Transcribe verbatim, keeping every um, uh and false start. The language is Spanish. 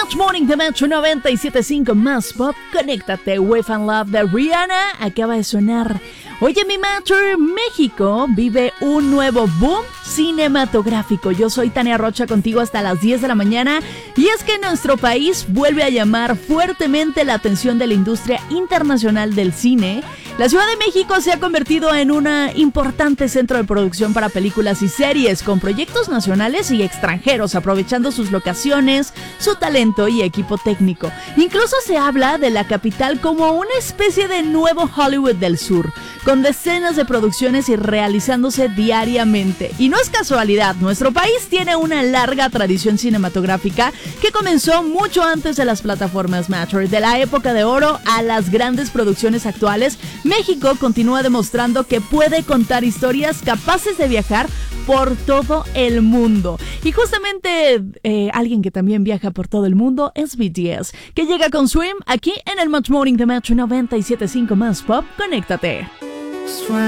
Match Morning de Metro noventa y siete punto cinco más pop. Conéctate, Wave and Love de Rihanna acaba de sonar. Oye, mi Metro, México vive un nuevo boom cinematográfico. Yo soy Tania Rocha, contigo hasta las diez de la mañana. Y es que nuestro país vuelve a llamar fuertemente la atención de la industria internacional del cine. La Ciudad de México se ha convertido en un importante centro de producción para películas y series, con proyectos nacionales y extranjeros, aprovechando sus locaciones, su talento y equipo técnico. Incluso se habla de la capital como una especie de nuevo Hollywood del sur, con decenas de producciones y realizándose diariamente. Y no es casualidad, nuestro país tiene una larga tradición cinematográfica que comenzó mucho antes de las plataformas Metro. De la época de oro a las grandes producciones actuales, México continúa demostrando que puede contar historias capaces de viajar por todo el mundo. Y justamente eh, alguien que también viaja por todo el mundo es B T S, que llega con Swim aquí en el Match Morning de Metro noventa y siete punto cinco más pop. Conéctate.